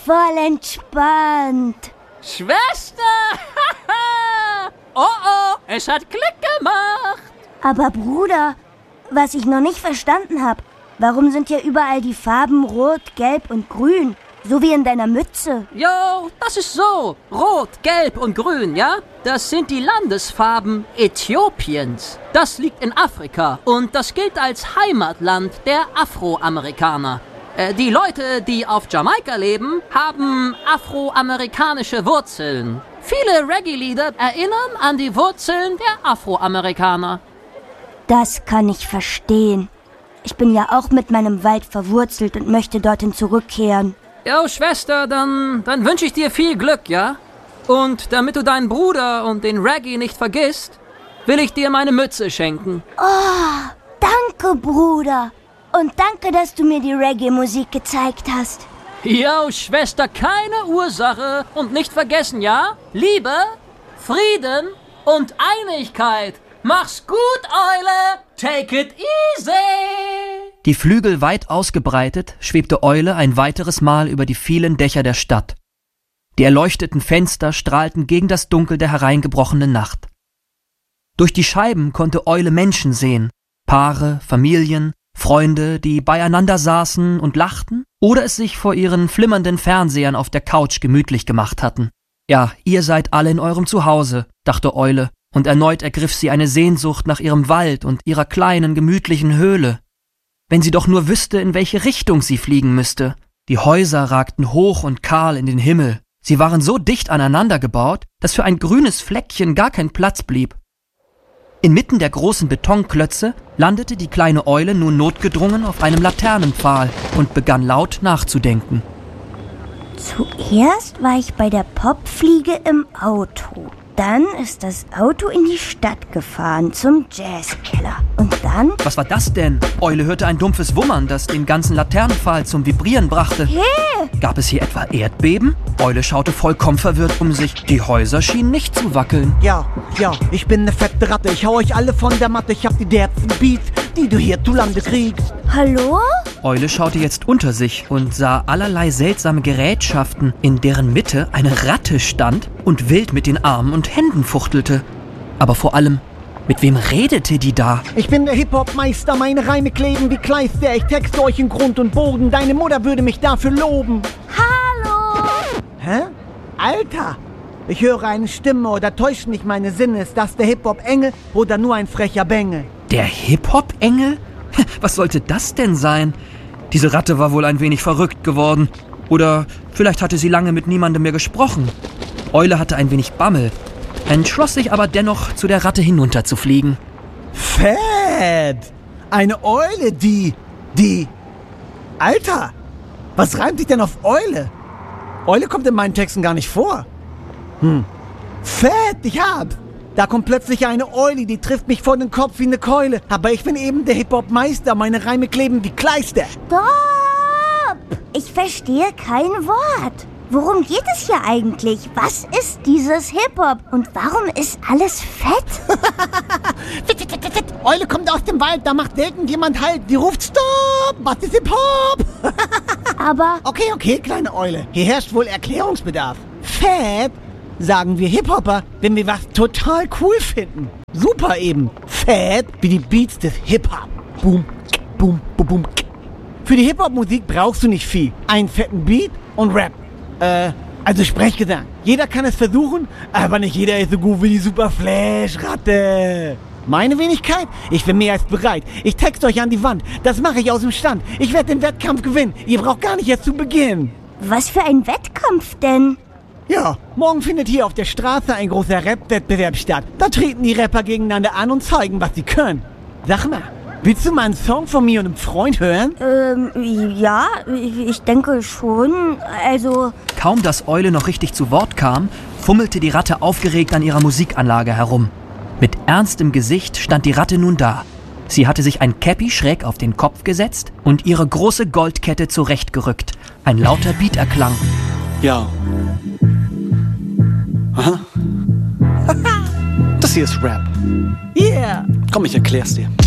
voll entspannt. Schwester! Oh, es hat Klick gemacht. Aber Bruder, was ich noch nicht verstanden habe, warum sind hier überall die Farben Rot, Gelb und Grün? So wie in deiner Mütze. Jo, das ist so. Rot, Gelb und Grün, ja? Das sind die Landesfarben Äthiopiens. Das liegt in Afrika und das gilt als Heimatland der Afroamerikaner. Die Leute, die auf Jamaika leben, haben afroamerikanische Wurzeln. Viele Reggae-Lieder erinnern an die Wurzeln der Afroamerikaner. Das kann ich verstehen. Ich bin ja auch mit meinem Wald verwurzelt und möchte dorthin zurückkehren. Jo, Schwester, dann wünsche ich dir viel Glück, ja? Und damit du deinen Bruder und den Reggae nicht vergisst, will ich dir meine Mütze schenken. Oh, danke, Bruder. Und danke, dass du mir die Reggae-Musik gezeigt hast. Jo, Schwester, keine Ursache. Und nicht vergessen, ja? Liebe, Frieden und Einigkeit. Mach's gut, Eule. Take it easy. Die Flügel weit ausgebreitet, schwebte Eule ein weiteres Mal über die vielen Dächer der Stadt. Die erleuchteten Fenster strahlten gegen das Dunkel der hereingebrochenen Nacht. Durch die Scheiben konnte Eule Menschen sehen, Paare, Familien, Freunde, die beieinander saßen und lachten oder es sich vor ihren flimmernden Fernsehern auf der Couch gemütlich gemacht hatten. Ja, ihr seid alle in eurem Zuhause, dachte Eule, und erneut ergriff sie eine Sehnsucht nach ihrem Wald und ihrer kleinen, gemütlichen Höhle. Wenn sie doch nur wüsste, in welche Richtung sie fliegen müsste. Die Häuser ragten hoch und kahl in den Himmel. Sie waren so dicht aneinander gebaut, dass für ein grünes Fleckchen gar kein Platz blieb. Inmitten der großen Betonklötze landete die kleine Eule nun notgedrungen auf einem Laternenpfahl und begann laut nachzudenken. Zuerst war ich bei der Popfliege im Auto. Dann ist das Auto in die Stadt gefahren, zum Jazzkeller. Und dann... Was war das denn? Eule hörte ein dumpfes Wummern, das den ganzen Laternenpfahl zum Vibrieren brachte. Hey! Gab es hier etwa Erdbeben? Eule schaute vollkommen verwirrt um sich. Die Häuser schienen nicht zu wackeln. Ja, ich bin eine fette Ratte. Ich hau euch alle von der Matte. Ich hab die derbsten Beats, die du hierzulande kriegst. Hallo? Eule schaute jetzt unter sich und sah allerlei seltsame Gerätschaften, in deren Mitte eine Ratte stand und wild mit den Armen und Händen fuchtelte. Aber vor allem, mit wem redete die da? Ich bin der Hip-Hop-Meister, meine Reime kleben wie Kleister. Ich texte euch in Grund und Boden, deine Mutter würde mich dafür loben. Hallo? Hä? Alter, ich höre eine Stimme oder täuschen nicht meine Sinne. Ist das der Hip-Hop-Engel oder nur ein frecher Bengel? Der Hip-Hop-Engel? Was sollte das denn sein? Diese Ratte war wohl ein wenig verrückt geworden. Oder vielleicht hatte sie lange mit niemandem mehr gesprochen. Eule hatte ein wenig Bammel, entschloss sich aber dennoch, zu der Ratte hinunterzufliegen. Fett! Eine Eule, die... Alter! Was reimt sich denn auf Eule? Eule kommt in meinen Texten gar nicht vor. Fett, ich hab's! Da kommt plötzlich eine Eule, die trifft mich vor den Kopf wie eine Keule. Aber ich bin eben der Hip-Hop-Meister, meine Reime kleben wie Kleister. Stopp! Ich verstehe kein Wort. Worum geht es hier eigentlich? Was ist dieses Hip-Hop? Und warum ist alles fett? Eule kommt aus dem Wald, da macht selten jemand Halt. Die ruft Stopp! Was ist Hip-Hop? Aber... Okay, kleine Eule. Hier herrscht wohl Erklärungsbedarf. Fett sagen wir Hip-Hopper, wenn wir was total cool finden. Super eben. Fett wie die Beats des Hip-Hop. Boom, boom, boom, boom. Für die Hip-Hop-Musik brauchst du nicht viel. Einen fetten Beat und Rap. Also Sprechgesang. Jeder kann es versuchen, aber nicht jeder ist so gut wie die Super Flash-Ratte. Meine Wenigkeit? Ich bin mehr als bereit. Ich texte euch an die Wand. Das mache ich aus dem Stand. Ich werde den Wettkampf gewinnen. Ihr braucht gar nicht erst zu beginnen. Was für ein Wettkampf denn? Ja, morgen findet hier auf der Straße ein großer Rap-Wettbewerb statt. Da treten die Rapper gegeneinander an und zeigen, was sie können. Sag mal, willst du mal einen Song von mir und einem Freund hören? Ja, ich denke schon. Also... Kaum dass Eule noch richtig zu Wort kam, fummelte die Ratte aufgeregt an ihrer Musikanlage herum. Mit ernstem Gesicht stand die Ratte nun da. Sie hatte sich ein Käppi schräg auf den Kopf gesetzt und ihre große Goldkette zurechtgerückt. Ein lauter Beat erklang. Ja. Aha. Das hier ist Rap. Yeah! Komm, ich erklär's dir.